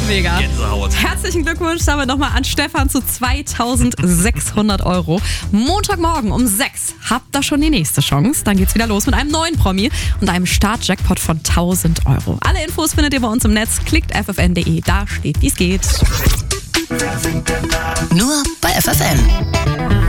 mega. Gänsehaut. Herzlichen Glückwunsch damit nochmal an Stefan zu 2.600 €. Montagmorgen um 6 habt ihr schon die nächste Chance. Dann geht's wieder los mit einem neuen Promi und einem Startjackpot von 1.000 €. Alle Infos findet ihr bei uns im Netz. Klickt ffn.de, da steht, wie es geht. Nur bei FFN.